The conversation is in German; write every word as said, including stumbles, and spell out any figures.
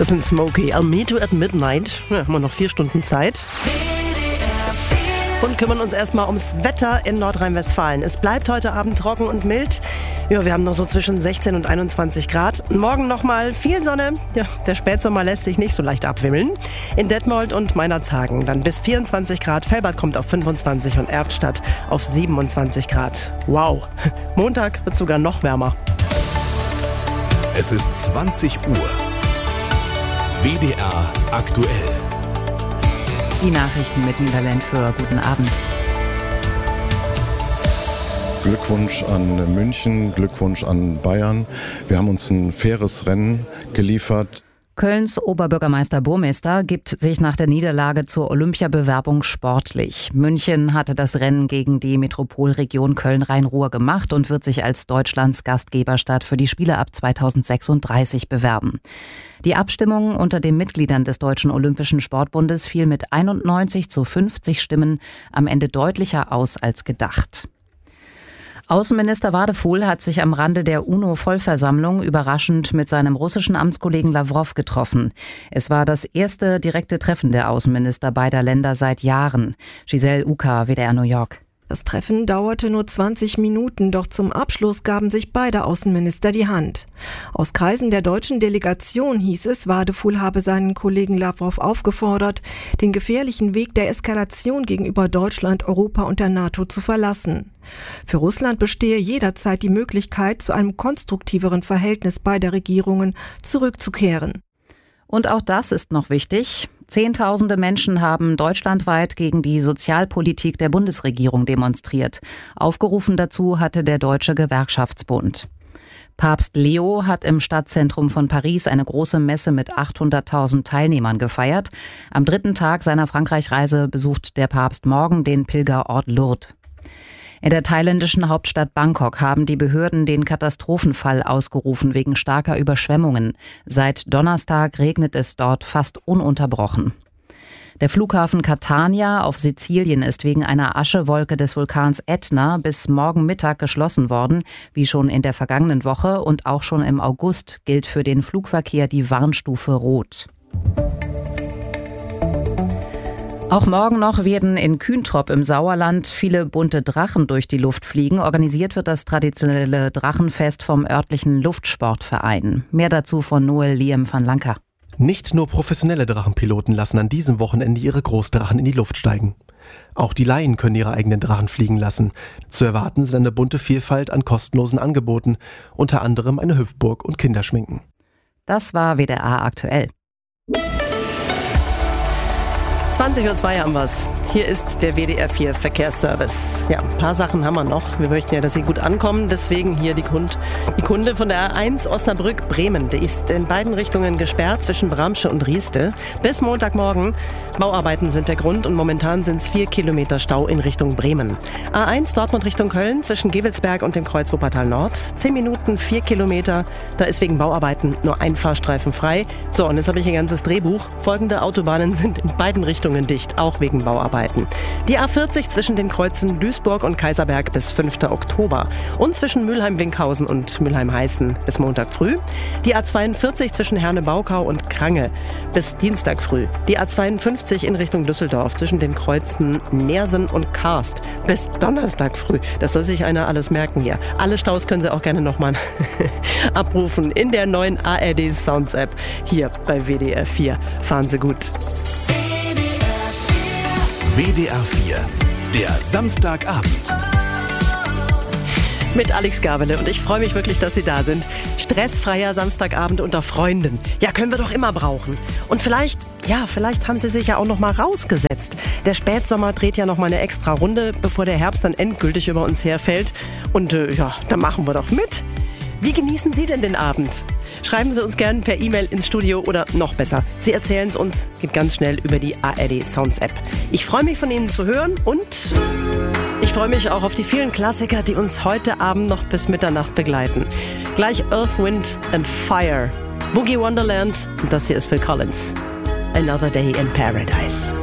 Das sind Smokey. I'll meet you at midnight. Ja, haben wir noch vier Stunden Zeit. Und kümmern uns erstmal ums Wetter in Nordrhein-Westfalen. Es bleibt heute Abend trocken und mild. Ja, wir haben noch so zwischen sechzehn und einundzwanzig Grad. Morgen nochmal viel Sonne. Ja, der Spätsommer lässt sich nicht so leicht abwimmeln. In Detmold und Meinerzhagen dann bis vierundzwanzig Grad. Felbert kommt auf fünfundzwanzig und Erftstadt auf siebenundzwanzig Grad. Wow, Montag wird sogar noch wärmer. Es ist zwanzig Uhr. W D R aktuell. Die Nachrichten mit Niederland für guten Abend. Glückwunsch an München, Glückwunsch an Bayern. Wir haben uns ein faires Rennen geliefert. Kölns Oberbürgermeister Burmester gibt sich nach der Niederlage zur Olympiabewerbung sportlich. München hatte das Rennen gegen die Metropolregion Köln-Rhein-Ruhr gemacht und wird sich als Deutschlands Gastgeberstadt für die Spiele ab zweitausendsechsunddreißig bewerben. Die Abstimmung unter den Mitgliedern des Deutschen Olympischen Sportbundes fiel mit einundneunzig zu fünfzig Stimmen am Ende deutlicher aus als gedacht. Außenminister Wadefuhl hat sich am Rande der UNO-Vollversammlung überraschend mit seinem russischen Amtskollegen Lawrow getroffen. Es war das erste direkte Treffen der Außenminister beider Länder seit Jahren. Giselle Uka, W D R New York. Das Treffen dauerte nur zwanzig Minuten, doch zum Abschluss gaben sich beide Außenminister die Hand. Aus Kreisen der deutschen Delegation hieß es, Wadefuhl habe seinen Kollegen Lawrow aufgefordert, den gefährlichen Weg der Eskalation gegenüber Deutschland, Europa und der NATO zu verlassen. Für Russland bestehe jederzeit die Möglichkeit, zu einem konstruktiveren Verhältnis beider Regierungen zurückzukehren. Und auch das ist noch wichtig. Zehntausende Menschen haben deutschlandweit gegen die Sozialpolitik der Bundesregierung demonstriert. Aufgerufen dazu hatte der Deutsche Gewerkschaftsbund. Papst Leo hat im Stadtzentrum von Paris eine große Messe mit achthunderttausend Teilnehmern gefeiert. Am dritten Tag seiner Frankreich-Reise besucht der Papst morgen den Pilgerort Lourdes. In der thailändischen Hauptstadt Bangkok haben die Behörden den Katastrophenfall ausgerufen wegen starker Überschwemmungen. Seit Donnerstag regnet es dort fast ununterbrochen. Der Flughafen Catania auf Sizilien ist wegen einer Aschewolke des Vulkans Ätna bis morgen Mittag geschlossen worden, wie schon in der vergangenen Woche, und auch schon im August gilt für den Flugverkehr die Warnstufe Rot. Auch morgen noch werden in Kühntrop im Sauerland viele bunte Drachen durch die Luft fliegen. Organisiert wird das traditionelle Drachenfest vom örtlichen Luftsportverein. Mehr dazu von Noel Liam van Lanker. Nicht nur professionelle Drachenpiloten lassen an diesem Wochenende ihre Großdrachen in die Luft steigen. Auch die Laien können ihre eigenen Drachen fliegen lassen. Zu erwarten sind eine bunte Vielfalt an kostenlosen Angeboten, unter anderem eine Hüpfburg und Kinderschminken. Das war W D R aktuell. zwanzig Uhr zwei haben wir's. Hier ist der W D R vier Verkehrsservice. Ja, ein paar Sachen haben wir noch. Wir möchten ja, dass sie gut ankommen. Deswegen hier die, Kund, die Kunde von der A eins Osnabrück-Bremen. Der ist in beiden Richtungen gesperrt zwischen Bramsche und Rieste. Bis Montagmorgen. Bauarbeiten sind der Grund und momentan sind es vier Kilometer Stau in Richtung Bremen. A eins Dortmund Richtung Köln zwischen Gewelsberg und dem Kreuz Wuppertal Nord. Zehn Minuten, vier Kilometer. Da ist wegen Bauarbeiten nur ein Fahrstreifen frei. So, und jetzt habe ich ein ganzes Drehbuch. Folgende Autobahnen sind in beiden Richtungen dicht, auch wegen Bauarbeiten. Die A vierzig zwischen den Kreuzen Duisburg und Kaiserberg bis fünften Oktober und zwischen Mülheim-Winkhausen und Mülheim-Heißen bis Montag früh. Die A zweiundvierzig zwischen Herne-Baukau und Krange bis Dienstag früh. Die A zweiundfünfzig in Richtung Düsseldorf zwischen den Kreuzen Neersen und Karst bis Donnerstag früh. Das soll sich einer alles merken hier. Alle Staus können Sie auch gerne nochmal abrufen in der neuen A R D Sounds App hier bei W D R vier. Fahren Sie gut. W D R vier, der Samstagabend. Mit Alex Gabele und ich freue mich wirklich, dass Sie da sind. Stressfreier Samstagabend unter Freunden. Ja, können wir doch immer brauchen. Und vielleicht, ja, vielleicht haben Sie sich ja auch noch mal rausgesetzt. Der Spätsommer dreht ja noch mal eine extra Runde, bevor der Herbst dann endgültig über uns herfällt. Und äh, ja, da machen wir doch mit. Wie genießen Sie denn den Abend? Schreiben Sie uns gerne per E-Mail ins Studio oder noch besser, Sie erzählen es uns, geht ganz schnell über die A R D Sounds App. Ich freue mich, von Ihnen zu hören und ich freue mich auch auf die vielen Klassiker, die uns heute Abend noch bis Mitternacht begleiten. Gleich Earth, Wind and Fire, Boogie Wonderland und das hier ist Phil Collins. Another Day in Paradise.